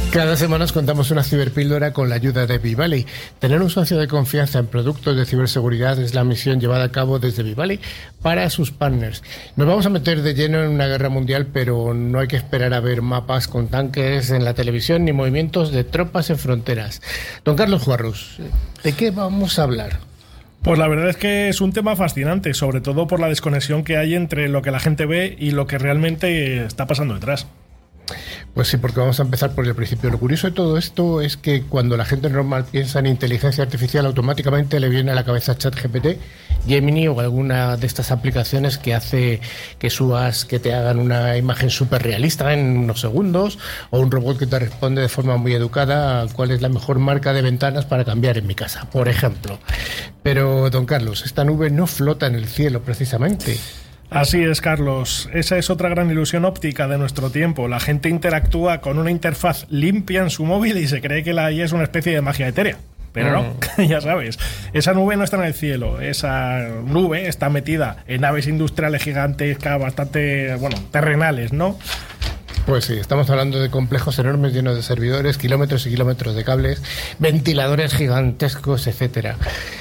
Cada semana os contamos una ciberpíldora con la ayuda de Vivali. Tener un socio de confianza en productos de ciberseguridad es la misión llevada a cabo desde Vivali para sus partners. Nos vamos a meter de lleno en una guerra mundial, pero no hay que esperar a ver mapas con tanques en la televisión ni movimientos de tropas en fronteras. Don Carlos Juarrus, ¿de qué vamos a hablar? Pues la verdad es que es un tema fascinante, sobre todo por la desconexión que hay entre lo que la gente ve y lo que realmente está pasando detrás. Pues sí, porque vamos a empezar por el principio. Lo curioso de todo esto es que cuando la gente normal piensa en inteligencia artificial, automáticamente le viene a la cabeza ChatGPT, Gemini o alguna de estas aplicaciones que hace que te hagan una imagen súper realista en unos segundos, o un robot que te responde de forma muy educada cuál es la mejor marca de ventanas para cambiar en mi casa, por ejemplo. Pero, don Carlos, esta nube no flota en el cielo precisamente. Así es, Carlos. Esa es otra gran ilusión óptica de nuestro tiempo. La gente interactúa con una interfaz limpia en su móvil y se cree que la IA es una especie de magia etérea. Pero no, ya sabes, esa nube no está en el cielo, esa nube está metida en naves industriales gigantescas, bastante, terrenales, ¿no? Pues sí, estamos hablando de complejos enormes llenos de servidores, kilómetros y kilómetros de cables, ventiladores gigantescos, etcétera.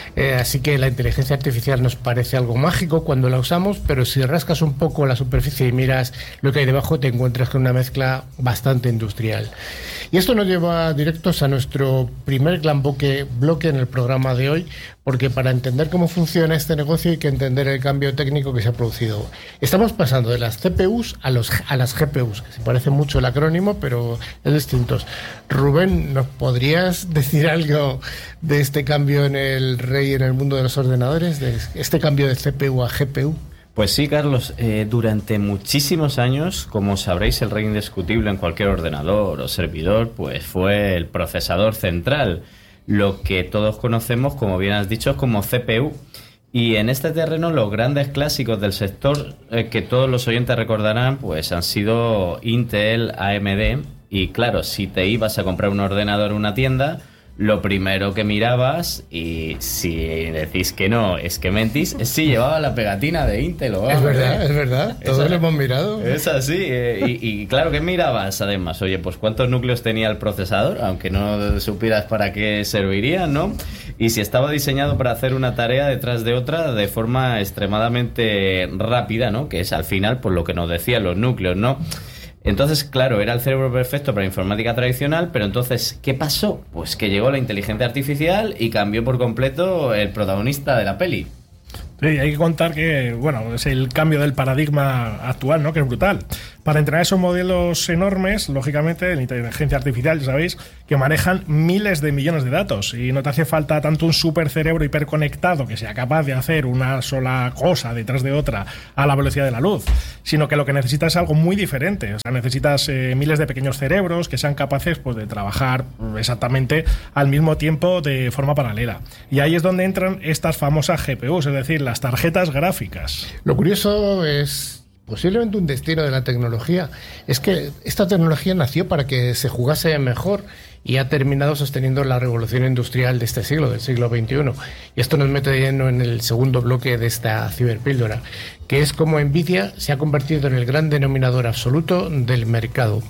Así que la inteligencia artificial nos parece algo mágico cuando la usamos, pero si rascas un poco la superficie y miras lo que hay debajo, te encuentras con una mezcla bastante industrial. Y esto nos lleva directos a nuestro primer gran bloque en el programa de hoy, porque para entender cómo funciona este negocio hay que entender el cambio técnico que se ha producido. Estamos pasando de las CPUs a las GPUs, que se parece mucho el acrónimo, pero es distintos. Rubén, ¿nos podrías decir algo de este cambio en el mundo de los ordenadores, de este cambio de CPU a GPU? Pues sí, Carlos, durante muchísimos años, como sabréis, el rey indiscutible en cualquier ordenador o servidor, pues fue el procesador central, lo que todos conocemos, como bien has dicho, como CPU. Y en este terreno los grandes clásicos del sector, que todos los oyentes recordarán, pues han sido Intel, AMD, y claro, si te ibas a comprar un ordenador en una tienda, lo primero que mirabas, y si decís que no, es que mentís, es si llevaba la pegatina de Intel o AMD. Es verdad, todos lo hemos mirado. Es así, y claro, ¿qué mirabas además? Oye, pues ¿cuántos núcleos tenía el procesador? Aunque no supieras para qué serviría, ¿no? Y si estaba diseñado para hacer una tarea detrás de otra de forma extremadamente rápida, ¿no? Que es al final, por lo que nos decían los núcleos, ¿no? Entonces, claro, era el cerebro perfecto para informática tradicional, pero entonces, ¿qué pasó? Pues que llegó la inteligencia artificial y cambió por completo el protagonista de la peli. Sí, hay que contar que, es el cambio del paradigma actual, ¿no? Que es brutal. Para entrenar esos modelos enormes, lógicamente, la inteligencia artificial, ya sabéis, que manejan miles de millones de datos y no te hace falta tanto un supercerebro hiperconectado que sea capaz de hacer una sola cosa detrás de otra a la velocidad de la luz, sino que lo que necesitas es algo muy diferente. O sea, necesitas miles de pequeños cerebros que sean capaces pues, de trabajar exactamente al mismo tiempo de forma paralela. Y ahí es donde entran estas famosas GPUs, es decir, las tarjetas gráficas. Lo curioso es posiblemente un destino de la tecnología. Es que esta tecnología nació para que se jugase mejor y ha terminado sosteniendo la revolución industrial de este siglo, del siglo XXI. Y esto nos mete de lleno en el segundo bloque de esta ciberpíldora, que es cómo Nvidia se ha convertido en el gran denominador absoluto del mercado.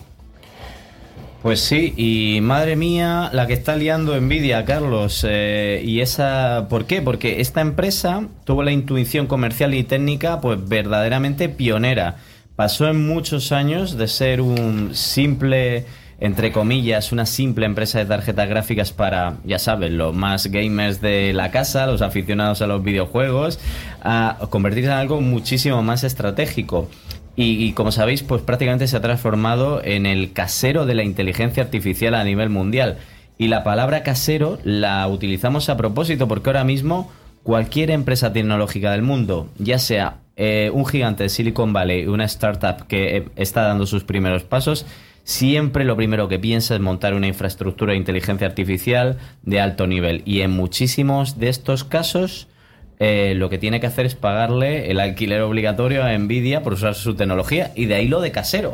Pues sí, y madre mía, la que está liando Nvidia, Carlos, y esa, ¿por qué? Porque esta empresa tuvo la intuición comercial y técnica, pues verdaderamente pionera. Pasó en muchos años de ser un simple, entre comillas, una simple empresa de tarjetas gráficas para, ya sabes, los más gamers de la casa, los aficionados a los videojuegos, a convertirse en algo muchísimo más estratégico. Y como sabéis, pues prácticamente se ha transformado en el casero de la inteligencia artificial a nivel mundial. Y la palabra casero la utilizamos a propósito porque ahora mismo cualquier empresa tecnológica del mundo, ya sea un gigante de Silicon Valley, una startup que está dando sus primeros pasos, siempre lo primero que piensa es montar una infraestructura de inteligencia artificial de alto nivel. Y en muchísimos de estos casos lo que tiene que hacer es pagarle el alquiler obligatorio a Nvidia por usar su tecnología, y de ahí lo de casero.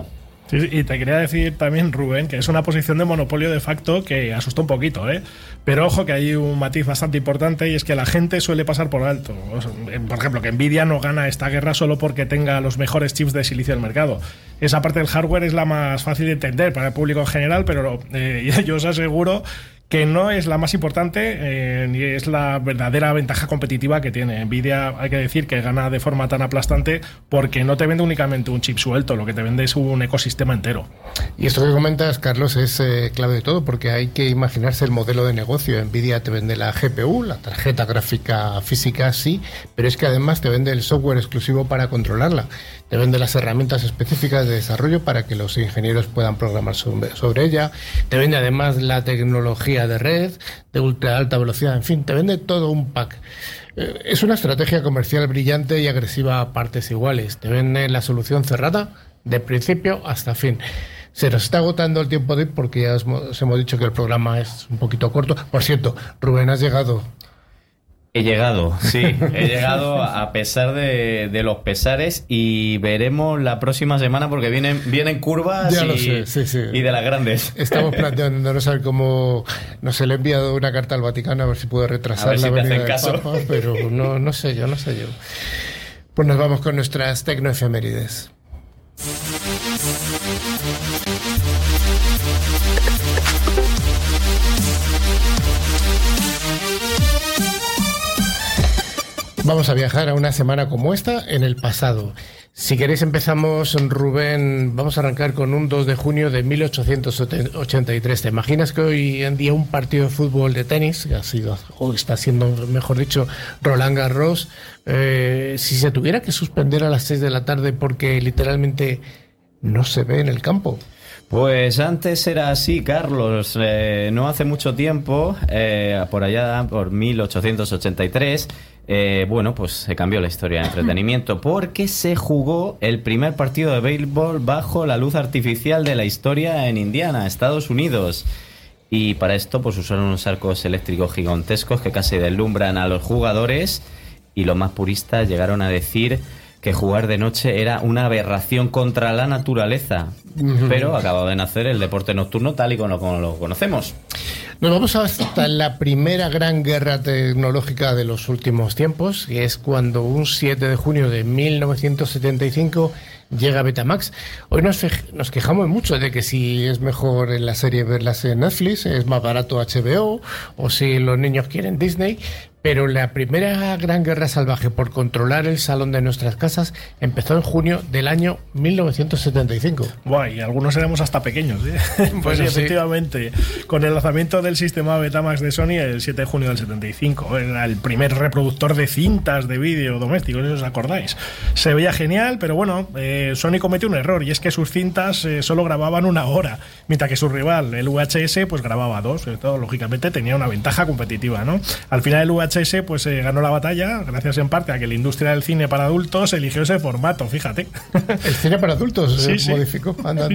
Sí, y te quería decir también, Rubén, que es una posición de monopolio de facto que asustó un poquito, ¿eh? Pero ojo que hay un matiz bastante importante, y es que la gente suele pasar por alto. Por ejemplo, que Nvidia no gana esta guerra solo porque tenga los mejores chips de silicio del mercado. Esa parte del hardware es la más fácil de entender para el público en general, pero yo os aseguro que no es la más importante ni es la verdadera ventaja competitiva que tiene. Nvidia, hay que decir que gana de forma tan aplastante porque no te vende únicamente un chip suelto, lo que te vende es un ecosistema entero. Y esto que comentas, Carlos, es clave de todo, porque hay que imaginarse el modelo de negocio. Nvidia te vende la GPU, la tarjeta gráfica física, sí, pero es que además te vende el software exclusivo para controlarla. Te vende las herramientas específicas de desarrollo para que los ingenieros puedan programar sobre ella. Te vende además la tecnología de red, de ultra alta velocidad, en fin, te vende todo un pack. Es una estrategia comercial brillante y agresiva a partes iguales. Te vende la solución cerrada de principio hasta fin. Se nos está agotando el tiempo de ir porque ya os hemos dicho que el programa es un poquito corto. Por cierto, Rubén, ¿has llegado? He llegado, sí, he llegado a pesar de los pesares, y veremos la próxima semana porque vienen curvas ya lo sé, sí, sí. Y de las grandes. Estamos planteándonos a ver cómo nos le he enviado una carta al Vaticano a ver si puede retrasar la venida del Papa, pero no sé yo. Pues nos vamos con nuestras tecnoefemérides. Vamos a viajar a una semana como esta en el pasado. Si queréis empezamos, Rubén, vamos a arrancar con un 2 de junio de 1883. ¿Te imaginas que hoy en día un partido de fútbol, de tenis, que está siendo, mejor dicho, Roland Garros, si se tuviera que suspender a las 6 de la tarde porque literalmente no se ve en el campo? Pues antes era así, Carlos. No hace mucho tiempo, por allá, por 1883, pues se cambió la historia de entretenimiento porque se jugó el primer partido de béisbol bajo la luz artificial de la historia en Indiana, Estados Unidos. Y para esto pues usaron unos arcos eléctricos gigantescos que casi deslumbran a los jugadores, y los más puristas llegaron a decir que jugar de noche era una aberración contra la naturaleza. Pero acaba de nacer el deporte nocturno tal y como lo conocemos. Nos vamos hasta la primera gran guerra tecnológica de los últimos tiempos, que es cuando un 7 de junio de 1975 llega Betamax. Hoy nos quejamos mucho de que si es mejor en la serie verlas en Netflix, es más barato HBO, o si los niños quieren Disney. Pero la primera gran guerra salvaje por controlar el salón de nuestras casas empezó en junio del año 1975. Guay, algunos éramos hasta pequeños, ¿eh? Pues sí, efectivamente, con el lanzamiento del sistema Betamax de Sony el 7 de junio del 75. Era el primer reproductor de cintas de vídeo doméstico, si os acordáis. Se veía genial, pero bueno, Sony cometió un error, y es que sus cintas solo grababan 1 hora, mientras que su rival, el VHS, pues grababa 2. Esto, lógicamente, tenía una ventaja competitiva, ¿no? Al final el VHS pues ganó la batalla, gracias en parte a que la industria del cine para adultos eligió ese formato, fíjate. El cine para adultos se modificó.